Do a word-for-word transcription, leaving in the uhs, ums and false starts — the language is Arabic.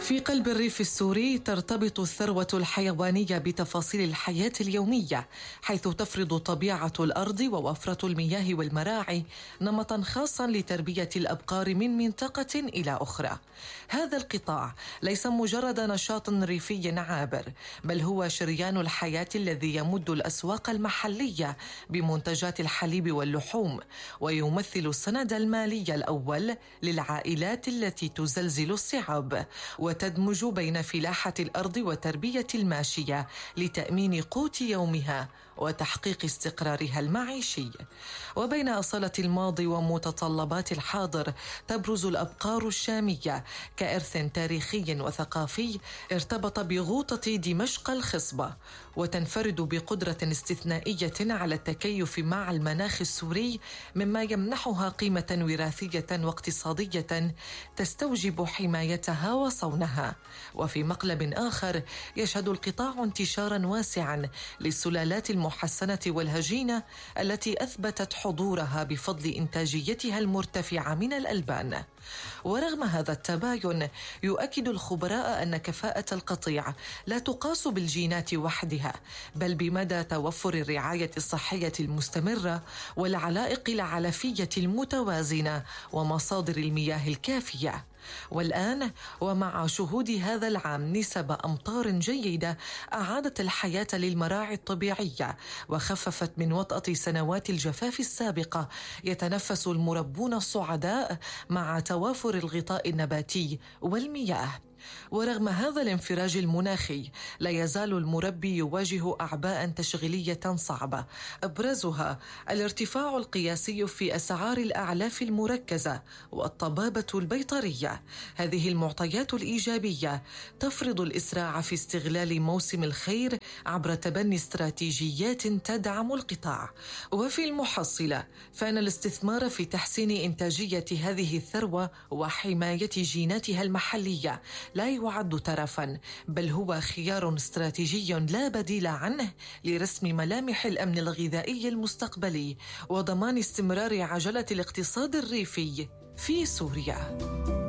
في قلب الريف السوري ترتبط الثروة الحيوانية بتفاصيل الحياة اليومية، حيث تفرض طبيعة الأرض ووفرة المياه والمراعي نمطاً خاصاً لتربية الأبقار من منطقة إلى أخرى. هذا القطاع ليس مجرد نشاط ريفي عابر، بل هو شريان الحياة الذي يمد الأسواق المحلية بمنتجات الحليب واللحوم، ويمثل السند المالي الأول للعائلات التي تزلزل الصعاب، وتدمج بين فلاحة الأرض وتربية الماشية لتأمين قوت يومها وتحقيق استقرارها المعيشي. وبين أصالة الماضي ومتطلبات الحاضر تبرز الأبقار الشامية كإرث تاريخي وثقافي ارتبط بغوطة دمشق الخصبة، وتنفرد بقدرة استثنائية على التكيف مع المناخ السوري، مما يمنحها قيمة وراثية واقتصادية تستوجب حمايتها وصونها. وفي مقلب آخر يشهد القطاع انتشارا واسعا للسلالات المحسنة والهجينة التي أثبتت حضورها بفضل إنتاجيتها المرتفعة من الألبان. ورغم هذا التباين، يؤكد الخبراء أن كفاءة القطيع لا تقاس بالجينات وحدها، بل بمدى توفر الرعاية الصحية المستمرة والعلائق العلفية المتوازنة ومصادر المياه الكافية. والآن ومع شهود هذا العام نسب أمطار جيدة أعادت الحياة للمراعي الطبيعية وخففت من وطأة سنوات الجفاف السابقة، يتنفس المربون الصعداء مع توافر الغطاء النباتي والمياه. ورغم هذا الانفراج المناخي، لا يزال المربي يواجه أعباء تشغيلية صعبة، أبرزها الارتفاع القياسي في أسعار الأعلاف المركزة والطبابة البيطرية. هذه المعطيات الإيجابية تفرض الإسراع في استغلال موسم الخير عبر تبني استراتيجيات تدعم القطاع. وفي المحصلة فإن الاستثمار في تحسين إنتاجية هذه الثروة وحماية جيناتها المحلية لا يعد ترفاً، بل هو خيار استراتيجي لا بديل عنه لرسم ملامح الأمن الغذائي المستقبلي وضمان استمرار عجلة الاقتصاد الريفي في سوريا.